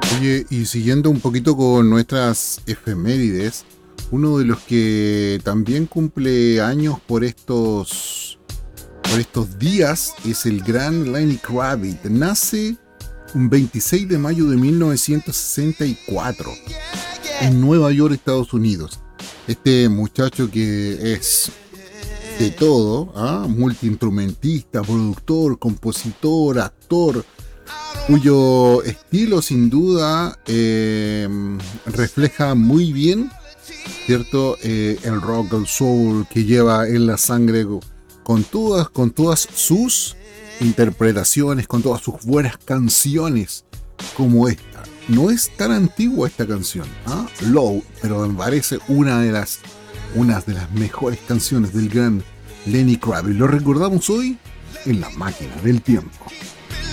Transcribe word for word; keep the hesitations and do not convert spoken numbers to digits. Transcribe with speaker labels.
Speaker 1: Oye, y siguiendo un poquito con nuestras efemérides, uno de los que también cumple años por estos, por estos días es el gran Lenny Kravitz. Nace un veintiséis de mayo de mil novecientos sesenta y cuatro en Nueva York, Estados Unidos. Este muchacho que es de todo, ¿ah? Multiinstrumentista, productor, compositor, actor, cuyo estilo sin duda eh, refleja muy bien, ¿cierto? Eh, el rock, el soul que lleva en la sangre con todas, con todas sus interpretaciones, con todas sus buenas canciones como esta. No es tan antigua esta canción, ¿ah? Low, pero me parece una de las, una de las mejores canciones del gran Lenny Kravitz. Lo recordamos hoy en La Máquina del Tiempo.